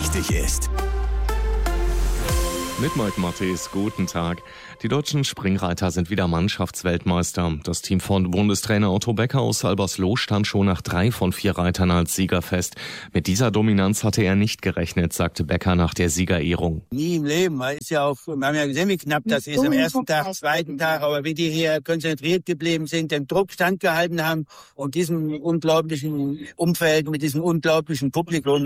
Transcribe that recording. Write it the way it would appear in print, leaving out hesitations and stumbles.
wichtig ist. Mit Mike Mattes, guten Tag. Die deutschen Springreiter sind wieder Mannschaftsweltmeister. Das Team von Bundestrainer Otto Becker aus Salbersloh stand schon nach 3 von 4 Reitern als Sieger fest. Mit dieser Dominanz hatte er nicht gerechnet, sagte Becker nach der Siegerehrung. Nie im Leben, weil wir haben ja gesehen, wie knapp das ist am ersten Tag, zweiten Tag, aber wie die hier konzentriert geblieben sind, dem Druck standgehalten haben und diesem unglaublichen Umfeld mit diesem unglaublichen Publikum